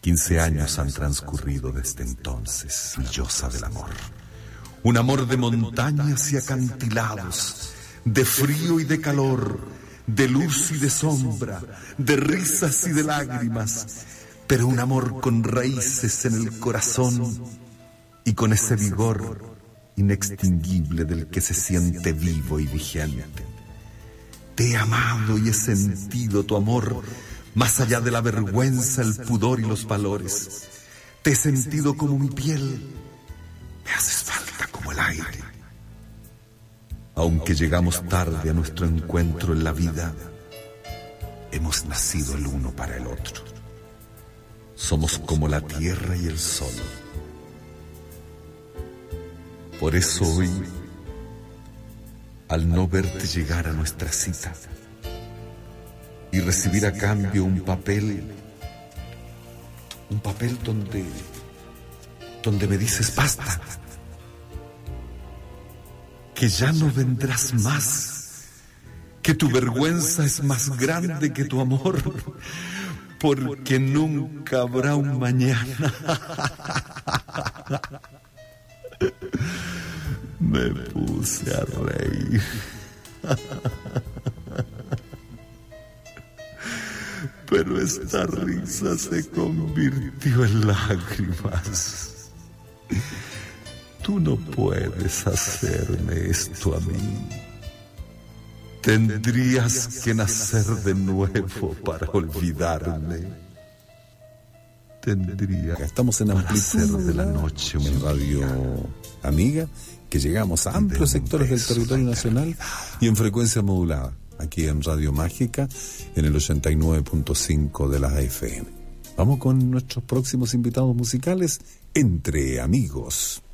15 años han transcurrido desde entonces y yo sabe el amor. Un amor de montañas y acantilados, de frío y de calor, de luz y de sombra, de risas y de lágrimas, pero un amor con raíces en el corazón y con ese vigor inextinguible del que se siente vivo y vigente. Te he amado y he sentido tu amor más allá de la vergüenza, el pudor y los valores. Te he sentido como mi piel, me haces falta como el aire. Aunque llegamos tarde a nuestro encuentro en la vida, hemos nacido el uno para el otro. Somos como la tierra y el sol. Por eso hoy, al no verte llegar a nuestra cita y recibir a cambio un papel donde me dices basta, que ya no vendrás más, que tu vergüenza es más grande que tu amor, porque nunca habrá un mañana. Me puse a reír. Pero esta risa se convirtió en lágrimas. Tú no puedes hacerme esto a mí. Tendrías que nacer de nuevo para olvidarme. Estamos en Amplitud de la noche, en Radio Amiga, que llegamos a amplios sectores del territorio nacional y en frecuencia modulada, aquí en Radio Mágica, en el 89.5 de la FM. Vamos con nuestros próximos invitados musicales, Entre Amigos.